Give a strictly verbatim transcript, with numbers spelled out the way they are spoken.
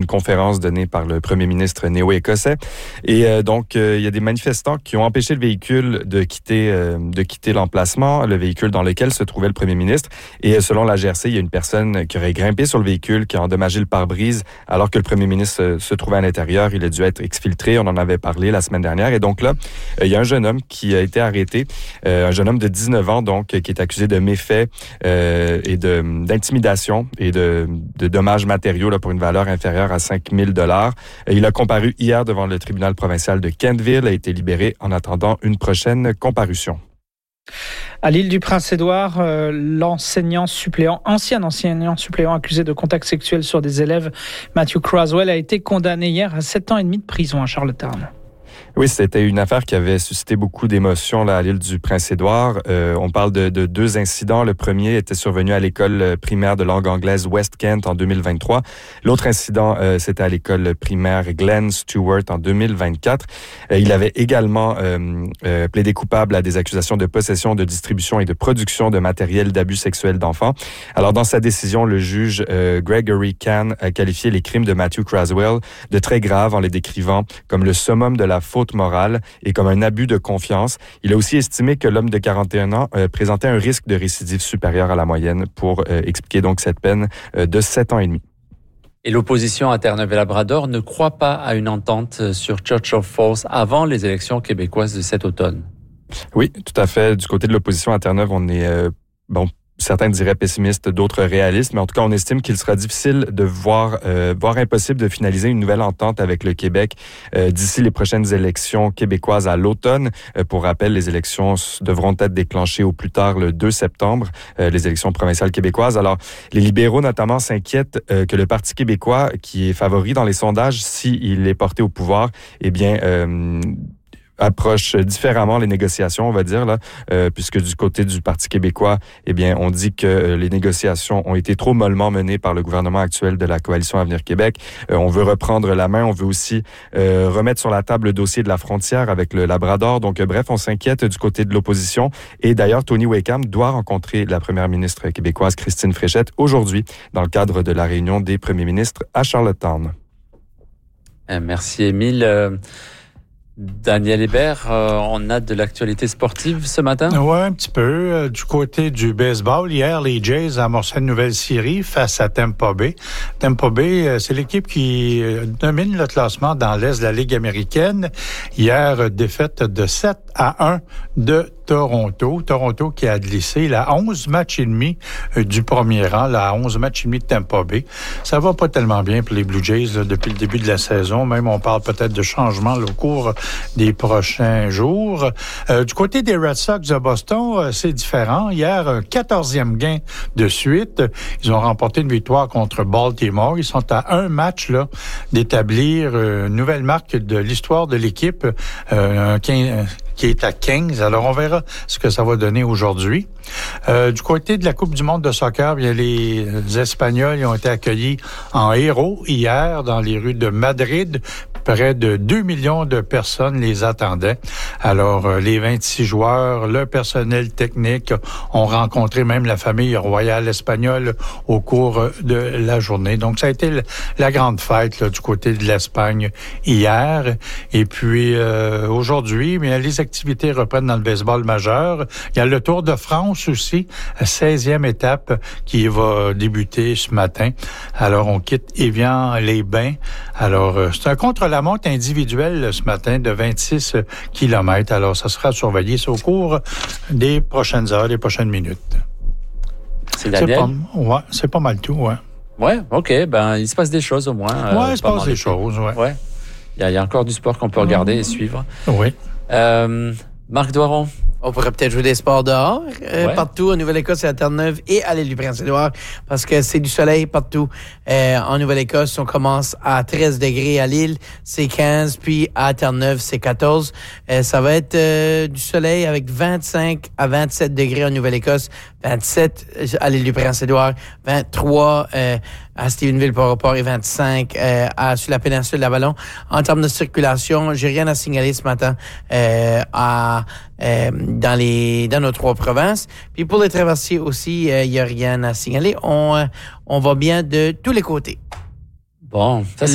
une conférence donnée par le premier ministre néo-écossais. Et euh, donc, euh, il y a des manifestants qui ont empêché le véhicule de quitter, euh, de quitter l'emplacement, le véhicule dans lequel se trouvait le premier ministre. Et euh, selon la G R C, il y a une personne qui aurait grimpé sur le véhicule, qui a endommagé le pare-brise, alors que le premier ministre euh, se trouvait à l'intérieur. Il a dû être exfiltré. On en avait parlé la semaine dernière. Et donc là, euh, il y a un jeune homme qui a été arrêté, euh, un jeune homme de dix-neuf ans, donc, qui est accusé de méfaits euh, et de, d'intimidation et de, de dommages matériaux là, pour une valeur inférieure à cinq mille dollars. Il a comparu hier devant le tribunal provincial de Kentville, a été libéré en attendant une prochaine comparution. À l'île du Prince-Édouard, euh, l'enseignant suppléant, ancien enseignant suppléant accusé de contact sexuel sur des élèves, Matthew Craswell, a été condamné hier à sept ans et demi de prison à Charlottetown. Oui, c'était une affaire qui avait suscité beaucoup d'émotions là, à l'île du Prince-Édouard. Euh, on parle de, de deux incidents. Le premier était survenu à l'école primaire de langue anglaise West Kent en deux mille vingt-trois. L'autre incident, euh, c'était à l'école primaire Glenn Stewart en deux mille vingt-quatre. Euh, il avait également euh, euh, plaidé coupable à des accusations de possession, de distribution et de production de matériel d'abus sexuel d'enfants. Alors, dans sa décision, le juge euh, Gregory Kahn a qualifié les crimes de Matthew Craswell de très graves en les décrivant comme le summum de la faute morale et comme un abus de confiance. Il a aussi estimé que l'homme de quarante et un ans euh, présentait un risque de récidive supérieur à la moyenne pour euh, expliquer donc cette peine euh, de sept ans et demi. Et l'opposition à Terre-Neuve-et-Labrador ne croit pas à une entente sur Churchill Falls avant les élections québécoises de cet automne. Oui, tout à fait. Du côté de l'opposition à Terre-Neuve, on est euh, bon. Certains diraient pessimistes, d'autres réalistes, mais en tout cas, on estime qu'il sera difficile de voir, euh, voire impossible de finaliser une nouvelle entente avec le Québec euh, d'ici les prochaines élections québécoises à l'automne. Euh, pour rappel, les élections devront être déclenchées au plus tard le deux septembre, euh, les élections provinciales québécoises. Alors, les libéraux notamment s'inquiètent euh, que le Parti québécois, qui est favori dans les sondages, s'il est porté au pouvoir, eh bien... Euh, approche différemment les négociations, on va dire, là, euh, puisque du côté du Parti québécois, eh bien, on dit que euh, les négociations ont été trop mollement menées par le gouvernement actuel de la Coalition Avenir Québec. Euh, on veut reprendre la main, on veut aussi euh, remettre sur la table le dossier de la frontière avec le Labrador. Donc, euh, bref, on s'inquiète du côté de l'opposition. Et d'ailleurs, Tony Wakeham doit rencontrer la première ministre québécoise, Christine Fréchette, aujourd'hui, dans le cadre de la réunion des premiers ministres à Charlottetown. Euh, merci, Émile. Euh... Daniel Hébert, euh, on a de l'actualité sportive ce matin? Oui, un petit peu. Euh, du côté du baseball, hier, les Jays amorçaient une nouvelle série face à Tampa Bay. Tampa Bay, euh, c'est l'équipe qui euh, domine le classement dans l'Est de la Ligue américaine. Hier, euh, défaite de sept à un de Toronto. Toronto qui a glissé là, onze matchs et demi euh, du premier rang, là, onze matchs et demi de Tampa Bay. Ça va pas tellement bien pour les Blue Jays là, depuis le début de la saison. Même on parle peut-être de changement là, au cours des prochains jours. Euh, du côté des Red Sox de Boston, euh, c'est différent. Hier, un quatorzième gain de suite. Ils ont remporté une victoire contre Baltimore. Ils sont à un match là d'établir une nouvelle marque de l'histoire de l'équipe, euh, un quinze, qui est à quinze. Alors, on verra ce que ça va donner aujourd'hui. Euh, du côté de la Coupe du monde de soccer, bien, les Espagnols ils ont été accueillis en héros hier dans les rues de Madrid. Près de deux millions de personnes les attendaient. Alors, euh, les vingt-six joueurs, le personnel technique ont rencontré même la famille royale espagnole au cours de la journée. Donc, ça a été la grande fête là, du côté de l'Espagne hier. Et puis, euh, aujourd'hui, bien, les activités reprennent dans le baseball majeur. Il y a le Tour de France aussi, seizième étape qui va débuter ce matin. Alors, on quitte Évian-les-Bains. Alors, euh, c'est un contre-la montre individuelle ce matin de vingt-six kilomètres. Alors, ça sera surveillé au cours des prochaines heures, des prochaines minutes. C'est Daniel? C'est pas, ouais, c'est pas mal tout, ouais. Ouais, OK. Ben, il se passe des choses au moins. Ouais, euh, il se passe des choses, ouais. Ouais. Il y a, il y a encore du sport qu'on peut regarder mmh. et suivre. Oui. Euh, Marc Doiron. On pourrait peut-être jouer des sports dehors, euh, ouais. partout, en Nouvelle-Écosse et à Terre-Neuve et à l'île du Prince-Édouard, parce que c'est du soleil partout. Euh, en Nouvelle-Écosse, on commence à treize degrés à l'île, c'est quinze, puis à Terre-Neuve, c'est quatorze. Euh, ça va être euh, du soleil avec vingt-cinq à vingt-sept degrés en Nouvelle-Écosse, vingt-sept à l'île du Prince-Édouard, vingt-trois euh, à Stephenville-Port-au-Port et vingt-cinq euh, à, sur la péninsule de Lavalon. En termes de circulation, j'ai rien à signaler ce matin euh, à euh, dans les dans nos trois provinces. Puis pour les traversiers aussi, il euh, y a rien à signaler. On euh, on va bien de tous les côtés. Bon, ça c'est